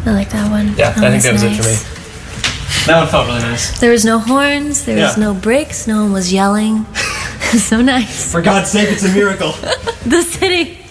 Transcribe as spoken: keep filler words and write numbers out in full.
I like that one. Yeah, that I think that was nice. it for me. That one felt really nice. There was no horns, there was Yeah. no breaks, no one was yelling. So nice. For God's sake, it's a miracle. The city.